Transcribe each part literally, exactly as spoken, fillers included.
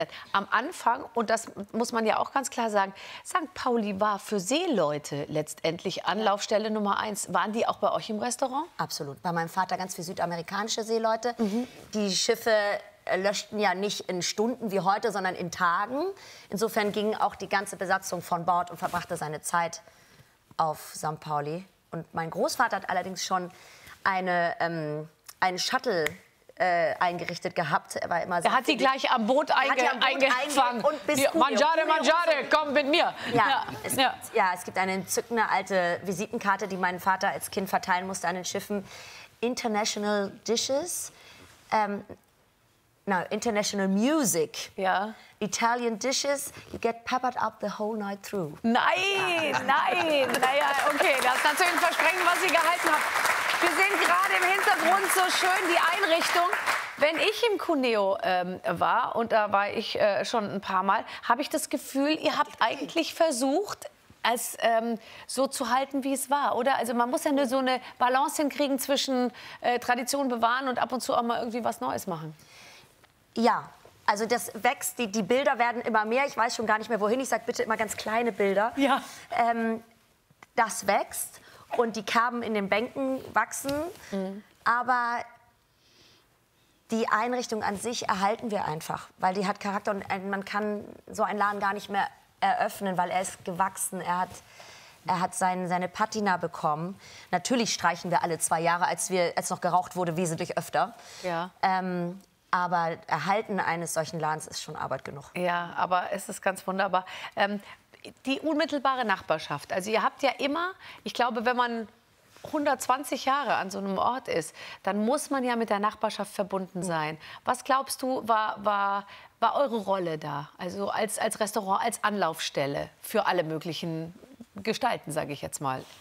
Am Anfang, und das muss man ja auch ganz klar sagen, Sankt Pauli war für Seeleute letztendlich Anlaufstelle Nummer eins. Waren die auch bei euch im Restaurant? Absolut. Bei meinem Vater ganz viele südamerikanische Seeleute. Mhm. Die Schiffe löschten ja nicht in Stunden wie heute, sondern in Tagen. Insofern ging auch die ganze Besatzung von Bord und verbrachte seine Zeit auf Sankt Pauli. Und mein Großvater hat allerdings schon eine, ähm, einen Shuttle Äh, eingerichtet gehabt. Er war immer er hat sie gleich am Boot, einge am Boot eingefangen. Und bis Die, mangiare, mangiare, komm mit mir. Ja, ja. Es, ja. ja, es gibt eine entzückende alte Visitenkarte, die mein Vater als Kind verteilen musste an den Schiffen. International Dishes, ähm, no, International Music. Ja. Italian dishes, you get peppered up the whole night through. Nein, nein. Naja, okay, das ist natürlich ein Versprechen, was ihr gehalten habt. Wir sehen gerade im Hintergrund so schön die Einrichtung. Wenn ich im Cuneo ähm, war, und da war ich äh, schon ein paar Mal, habe ich das Gefühl, ihr habt eigentlich versucht, es ähm, so zu halten, wie es war, oder? Also man muss ja nur so eine Balance hinkriegen zwischen äh, Tradition bewahren und ab und zu auch mal irgendwie was Neues machen. Ja. Also das wächst, die, die Bilder werden immer mehr. Ich weiß schon gar nicht mehr, wohin. Ich sage bitte immer ganz kleine Bilder. Ja. Ähm, das wächst und die Kerben in den Bänken wachsen. Mhm. Aber die Einrichtung an sich erhalten wir einfach, weil die hat Charakter und man kann so einen Laden gar nicht mehr eröffnen, weil er ist gewachsen. Er hat, er hat sein, seine Patina bekommen. Natürlich streichen wir alle zwei Jahre, als, wir, als noch geraucht wurde, wesentlich öfter. Ja. Ähm, Aber Erhalten eines solchen Ladens ist schon Arbeit genug. Ja, aber es ist ganz wunderbar. Ähm, die unmittelbare Nachbarschaft. Also ihr habt ja immer, ich glaube, wenn man hundertzwanzig Jahre an so einem Ort ist, dann muss man ja mit der Nachbarschaft verbunden sein. Was glaubst du, war, war, war eure Rolle da? Also als, als Restaurant, als Anlaufstelle für alle möglichen Gestalten, sage ich jetzt mal.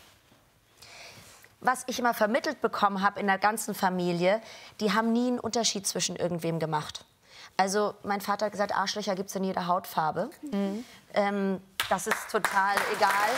Was ich immer vermittelt bekommen habe in der ganzen Familie, die haben nie einen Unterschied zwischen irgendwem gemacht. Also mein Vater hat gesagt, Arschlöcher gibt es in jeder Hautfarbe. Mhm. Ähm, das ist total egal.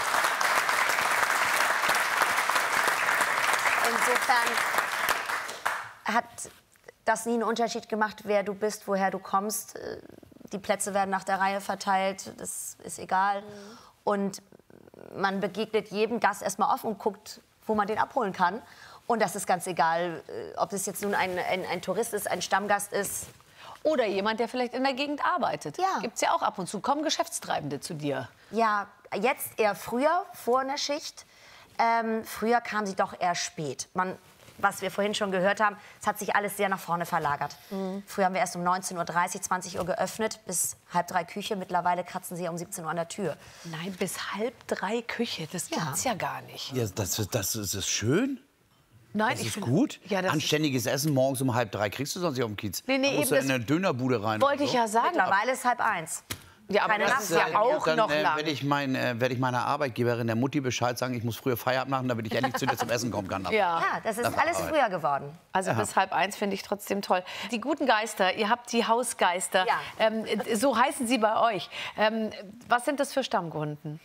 Insofern hat das nie einen Unterschied gemacht, wer du bist, woher du kommst. Die Plätze werden nach der Reihe verteilt, das ist egal. Mhm. Und man begegnet jedem Gast erstmal offen und guckt, wo man den abholen kann. Und das ist ganz egal, ob es jetzt nun ein, ein, ein Tourist ist, ein Stammgast ist. Oder jemand, der vielleicht in der Gegend arbeitet. Ja. Gibt es ja auch ab und zu. Kommen Geschäftstreibende zu dir? Ja, jetzt eher früher, vor einer Schicht. Ähm, früher kam sie doch eher spät. Man, was wir vorhin schon gehört haben, es hat sich alles sehr nach vorne verlagert. Mhm. Früher haben wir erst um neunzehn Uhr dreißig, zwanzig Uhr geöffnet, bis halb drei Küche. Mittlerweile kratzen sie um siebzehn Uhr an der Tür. Nein, bis halb drei Küche, das Ja. gibt's ja gar nicht. Ja, das, das, das ist schön. Nein, Das ich ist find- gut. Ja, das Anständiges Essen morgens um halb drei kriegst du sonst nicht auf dem Kiez. Nee, nee, da musst eben du in eine Dönerbude rein. wollte oder ich so. ja sagen. Mittlerweile ist halb eins. Ja, aber Keine das Nacht ist ja mehr. auch dann, noch äh, lang. werde ich, mein, äh, werd ich meiner Arbeitgeberin, der Mutti, Bescheid sagen, ich muss früher Feierabend machen, damit ich endlich zu dir zum Essen kommen kann. Ja. Ja, das ist Das war alles Arbeit. früher geworden. Also bis halb eins finde ich trotzdem toll. Die guten Geister, ihr habt die Hausgeister. Ja. Ähm, so heißen sie bei euch. Ähm, was sind das für Stammkunden?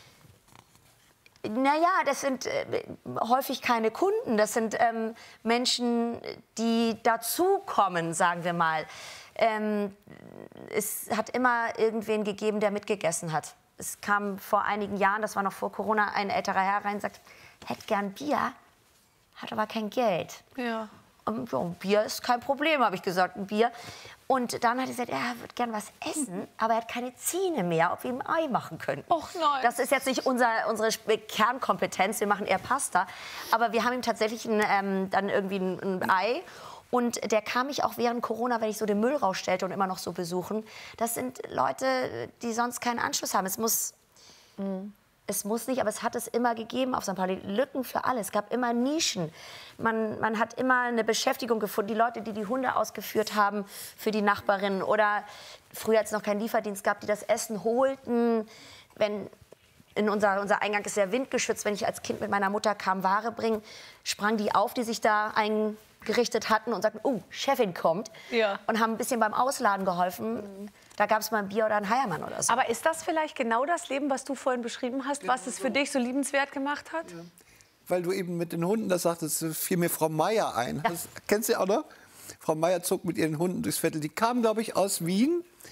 Naja, das sind äh, häufig keine Kunden. Das sind ähm, Menschen, die dazukommen, sagen wir mal. Ähm, es hat immer irgendwen gegeben, der mitgegessen hat. Es kam vor einigen Jahren, das war noch vor Corona, ein älterer Herr rein und sagt, hätte gern Bier, hat aber kein Geld. Ja. Und, ja, Bier ist kein Problem, habe ich gesagt, ein Bier. Und dann hat er gesagt, er würde gern was essen, aber er hat keine Zähne mehr, ob wir ihm ein Ei machen können. Och nein. Das ist jetzt nicht unser, unsere Kernkompetenz, wir machen eher Pasta. Aber wir haben ihm tatsächlich ein, ähm, dann irgendwie ein, ein Ei. Und der kam mich auch während Corona, wenn ich so den Müll rausstellte und immer noch so besuchen. Das sind Leute, die sonst keinen Anschluss haben. Es muss... Mhm. Es muss nicht, aber es hat es immer gegeben auf Sankt Pauli. Lücken für alle. Es gab immer Nischen. Man, man hat immer eine Beschäftigung gefunden. Die Leute, die die Hunde ausgeführt haben für die Nachbarinnen. Oder früher, als es noch keinen Lieferdienst gab, die das Essen holten. Wenn in unser, unser Eingang ist ja windgeschützt. Wenn ich als Kind mit meiner Mutter kam, Ware bringen, sprangen die auf, die sich da eingerichtet hatten und sagten, oh, Chefin kommt. Ja. Und haben ein bisschen beim Ausladen geholfen. Mhm. Da gab es mal ein Bier oder einen Heiermann oder so. Aber ist das vielleicht genau das Leben, was du vorhin beschrieben hast, was es für dich so liebenswert gemacht hat? Ja. Weil du eben mit den Hunden, das sagtest, fiel mir Frau Meier ein. Ja. Das kennst du auch noch? Frau Meier zog mit ihren Hunden durchs Viertel. Die kam, glaube ich, aus Wien.